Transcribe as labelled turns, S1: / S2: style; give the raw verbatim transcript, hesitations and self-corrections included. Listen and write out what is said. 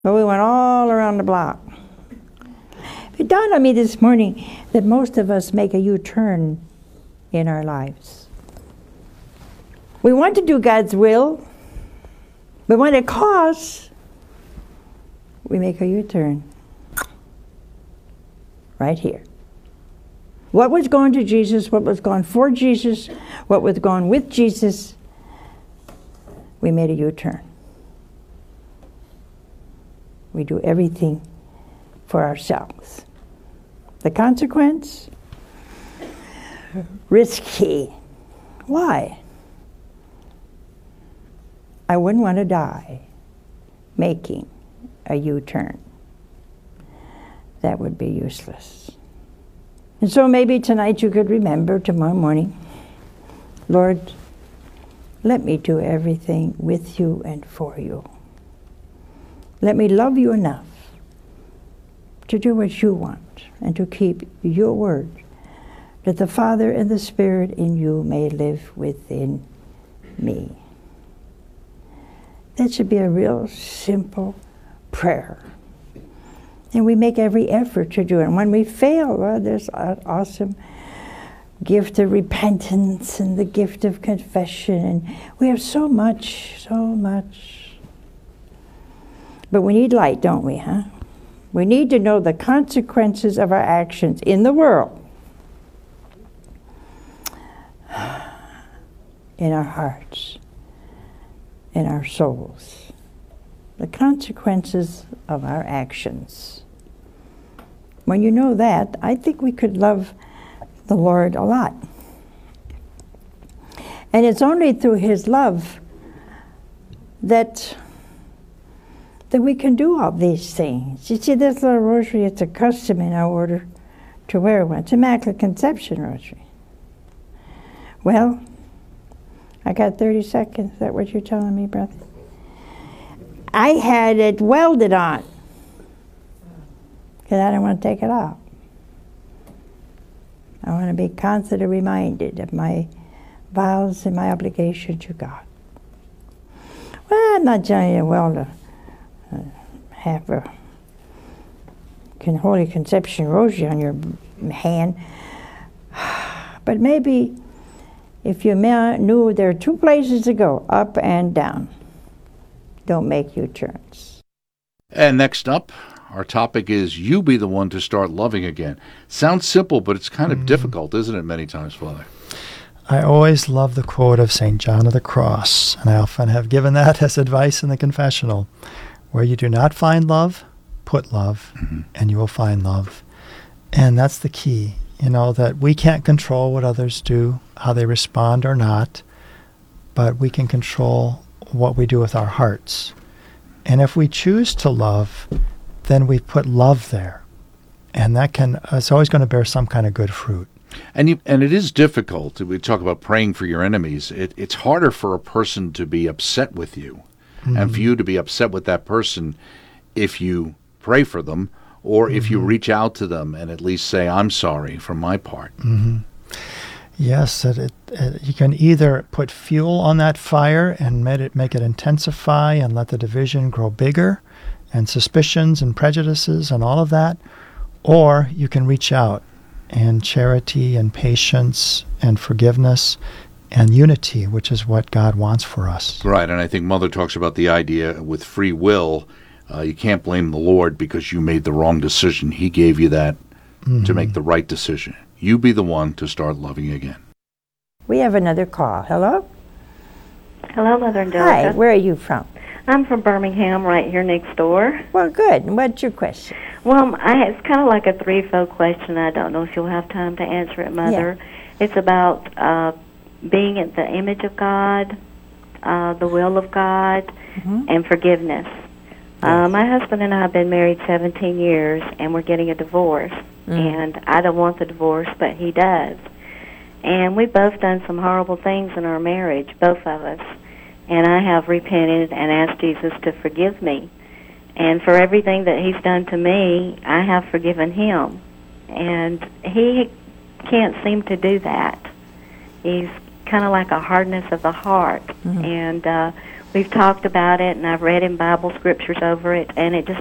S1: But we went all around the block. It dawned on me this morning that most of us make a U-turn in our lives. We want to do God's will, but when it costs, we make a U-turn. Right here. What was going to Jesus, what was going for Jesus, what was going with Jesus, we made a U-turn. We do everything for ourselves. The consequence? Risky. Why? I wouldn't want to die making a U-turn. That would be useless. And so maybe tonight you could remember tomorrow morning, Lord, let me do everything with you and for you. Let me love you enough to do what you want and to keep your word, that the Father and the Spirit in you may live within me. That should be a real simple prayer. And we make every effort to do it. And when we fail, well, there's an awesome gift of repentance and the gift of confession. And we have so much, so much. But we need light, don't we, huh? We need to know the consequences of our actions in the world, in our hearts, in our souls. The consequences of our actions. When you know that, I think we could love the Lord a lot. And it's only through His love that that we can do all these things. You see, this little rosary, it's a custom in our order to wear one. It's Immaculate Conception rosary. Well, I got thirty seconds. Is that what you're telling me, brother? I had it welded on because I don't want to take it off. I want to be constantly reminded of my vows and my obligation to God. Well, I'm not telling you well to uh, have a can Holy Conception rosary on your hand, but maybe if you knew there are two places to go, up and down. Don't make U-turns.
S2: And next up, our topic is You Be the One to Start Loving Again. Sounds simple, but it's kind of mm. difficult, isn't it, many times, Father?
S3: I always love the quote of Saint John of the Cross, and I often have given that as advice in the confessional. Where you do not find love, put love, mm-hmm. and you will find love. And that's the key, you know, that we can't control what others do, how they respond or not, but we can control what we do with our hearts. And if we choose to love, then we put love there. And that can, it's always going to bear some kind of good fruit.
S2: And you, and it is difficult. We talk about praying for your enemies. It, it's harder for a person to be upset with you, mm-hmm. and for you to be upset with that person if you pray for them, or mm-hmm. if you reach out to them and at least say, I'm sorry from my part.
S3: Mm-hmm. Yes, it, it, it, you can either put fuel on that fire and make it, make it intensify and let the division grow bigger, and suspicions and prejudices and all of that, or you can reach out and charity and patience and forgiveness and unity, which is what God wants for us.
S2: Right, and I think Mother talks about the idea with free will, uh, you can't blame the Lord because you made the wrong decision. He gave you that mm-hmm. to make the right decision. You be the one to start loving again.
S1: We have another call. Hello?
S4: Hello, Mother Angelica.
S1: Hi, where are you from?
S4: I'm from Birmingham, right here next door.
S1: Well, good. And what's your question?
S4: Well, I, it's kind of like a threefold question. I don't know if you'll have time to answer it, Mother.
S1: Yeah.
S4: It's about uh, being in the image of God, uh, the will of God, mm-hmm. and forgiveness. Yes. Uh, my husband and I have been married seventeen years, and we're getting a divorce. Mm. And I don't want the divorce, but he does. And we've both done some horrible things in our marriage, both of us. And I have repented and asked Jesus to forgive me. And for everything that he's done to me, I have forgiven him. And he can't seem to do that. He's kind of like a hardness of the heart. Mm-hmm. And uh, we've talked about it, and I've read in Bible scriptures over it, and it just